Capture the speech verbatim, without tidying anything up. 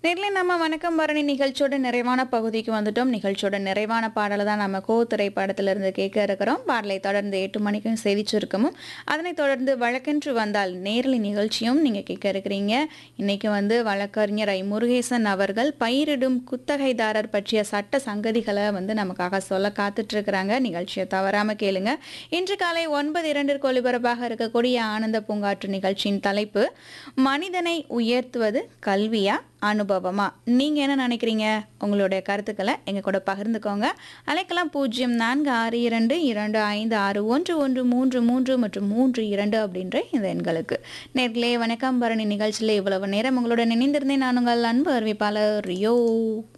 நேர்ல நம்ம வணக்கம் பரணி நிகழ்ச்சியோட நிறைவான பகுதிக்கு வந்துட்டோம். நிகழ்ச்சியோட நிறைவான பாடலை தான் நம்ம கோ திரைப்படத்திலிருந்து கேட்க இருக்கிறோம். பாடலை தொடர்ந்து எட்டு மணிக்கும் செய்தி சுருக்கமும், அதனைத் தொடர்ந்து வழக்கென்று வந்தால் நேரலை நிகழ்ச்சியும் நீங்கள் கேட்க இருக்கிறீங்க. இன்னைக்கு வந்து வழக்கறிஞர் ஐ முருகேசன் அவர்கள் பயிரிடும் குத்தகைதாரர் பற்றிய சட்ட சங்கதிகளை வந்து நமக்காக சொல்ல காத்துட்டு இருக்கிறாங்க. நிகழ்ச்சியை தவறாம கேளுங்க. இன்று காலை ஒன்பது இரண்டிற்கு ஒலிபரப்பாக இருக்கக்கூடிய ஆனந்த பூங்காற்று நிகழ்ச்சியின் தலைப்பு மனிதனை உயர்த்துவது கல்வியா அனுபவமா? நீங்க என்ன நினைக்கிறீங்க? உங்களுடைய கருத்துக்களை எங்க கூட பகிர்ந்துக்கோங்க. அழைக்கலாம் பூஜ்ஜியம் நான்கு ஆறு இரண்டு இரண்டு ஐந்து ஆறு ஒன்று ஒன்று மூன்று மூன்று மற்றும் மூன்று இரண்டு அப்படின்ற இந்த எண்களுக்கு. நேர்களே வணக்கம் பரணி நிகழ்ச்சியில் இவ்வளவு நேரம் உங்களுடன் இணைந்திருந்தேன். நான் உங்கள் அன்பு அறிவிப்பாளர் ரியோ.